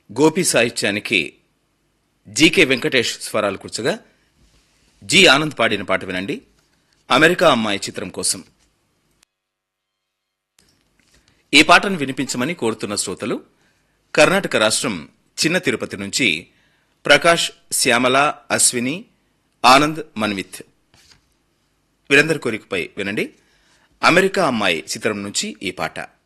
గోపి సాహిత్యానికి జీకే వెంకటేష్ స్వరాలు కూర్చగా జి ఆనంద్ పాడిన పాట వినండి. అమెరికా అమ్మాయి చిత్రం కోసం ఈ పాటను వినిపించమని కోరుతున్న శ్రోతలు కర్ణాటక రాష్ట్రం చిన్న తిరుపతి నుంచి ప్రకాష్, శ్యామల, అశ్విని, ఆనంద్, మన్విత్. వీరందరి కోరికపై వినండి అమెరికా అమ్మాయి చిత్రం నుంచి ఈ పాట.